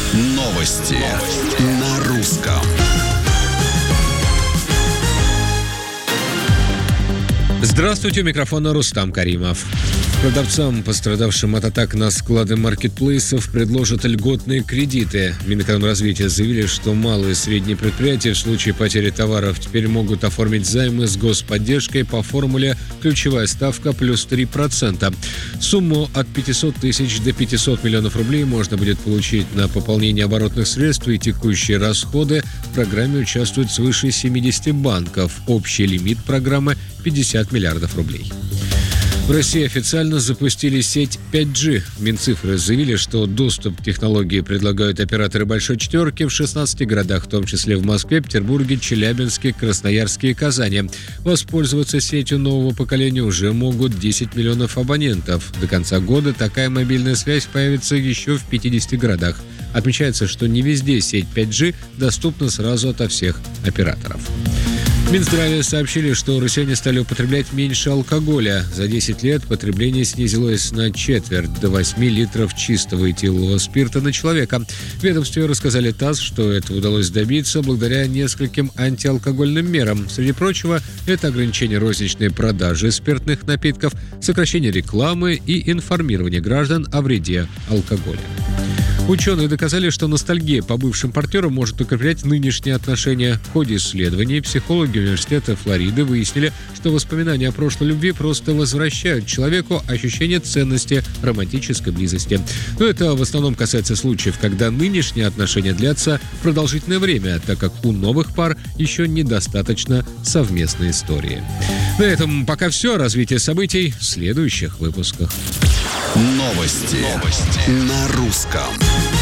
Новости на русском. Здравствуйте, у микрофона Рустам Каримов. Продавцам, пострадавшим от атак на склады маркетплейсов, предложат льготные кредиты. Минэкономразвития заявили, что малые и средние предприятия в случае потери товаров теперь могут оформить займы с господдержкой по формуле «ключевая ставка плюс 3%». Сумму от 500 тысяч до 500 миллионов рублей можно будет получить на пополнение оборотных средств и текущие расходы. В программе участвуют свыше 70 банков. Общий лимит программы – 50 миллиардов рублей. В России официально запустили сеть 5G. Минцифры заявили, что доступ к технологии предлагают операторы «Большой четверки» в 16 городах, в том числе в Москве, Петербурге, Челябинске, Красноярске и Казани. Воспользоваться сетью нового поколения уже могут 10 миллионов абонентов. До конца года такая мобильная связь появится еще в 50 городах. Отмечается, что не везде сеть 5G доступна сразу ото всех операторов. В Минздраве сообщили, что россияне стали употреблять меньше алкоголя. За 10 лет потребление снизилось на четверть, до 8 литров чистого этилового спирта на человека. В ведомстве рассказали ТАСС, что этого удалось добиться благодаря нескольким антиалкогольным мерам. Среди прочего, это ограничение розничной продажи спиртных напитков, сокращение рекламы и информирование граждан о вреде алкоголя. Ученые доказали, что ностальгия по бывшим партнерам может укреплять нынешние отношения. В ходе исследований психологи университета Флориды выяснили, что воспоминания о прошлой любви просто возвращают человеку ощущение ценности романтической близости. Но это в основном касается случаев, когда нынешние отношения длятся продолжительное время, так как у новых пар еще недостаточно совместной истории. На этом пока все. Развитие событий в следующих выпусках. Новости на русском.